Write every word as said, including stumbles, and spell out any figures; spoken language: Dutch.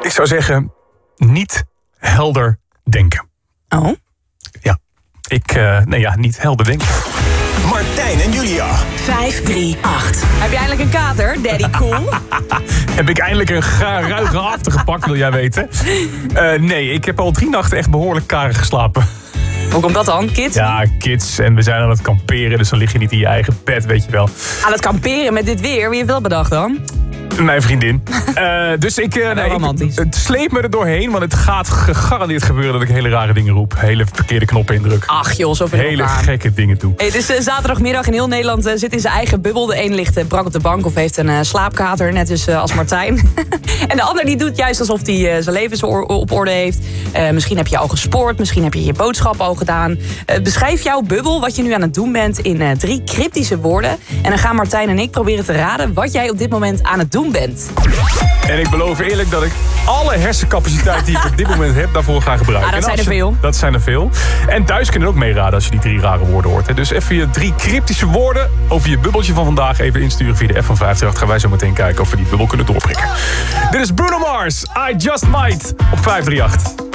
Ik zou zeggen, niet helder denken. Oh? Ja, ik, uh, nee ja, niet helder denken. Martijn en Julia. vijf drie acht. Heb je eindelijk een kater, Daddy Cool? Heb ik eindelijk een ruige after gepakt, wil jij weten? Uh, nee, ik heb al drie nachten echt behoorlijk karig geslapen. Hoe komt dat dan, kids? Ja, kids. En we zijn aan het kamperen, dus dan lig je niet in je eigen bed, weet je wel. Aan het kamperen met dit weer? Wie heeft dat bedacht dan? Mijn vriendin. Uh, dus ik, uh, nee, ik het sleept me er doorheen, want het gaat gegarandeerd gebeuren dat ik hele rare dingen roep. Hele verkeerde knoppen indruk. Ach joh, zoveel Hele elkaar. gekke dingen doe. Hey, het is uh, zaterdagmiddag in heel Nederland uh, zit in zijn eigen bubbel. De een ligt uh, brak op de bank of heeft een uh, slaapkater, net dus, uh, als Martijn. En de ander die doet juist alsof hij uh, zijn leven op orde heeft. Uh, misschien heb je al gespoord, misschien heb je je boodschap al gedaan. Uh, beschrijf jouw bubbel, wat je nu aan het doen bent, in uh, drie cryptische woorden. En dan gaan Martijn en ik proberen te raden wat jij op dit moment aan het doen bent. En ik beloof eerlijk dat ik alle hersencapaciteit die ik op dit moment heb, daarvoor ga gebruiken. Ah, dat zijn er je, veel. Dat zijn er veel. En thuis kunnen ook meeraden als je die drie rare woorden hoort. Hè. Dus even je drie cryptische woorden over je bubbeltje van vandaag even insturen via de F van vijf drie acht. Gaan wij zo meteen kijken of we die bubbel kunnen doorprikken. Dit is Bruno Mars, I Just Might op vijf drie acht.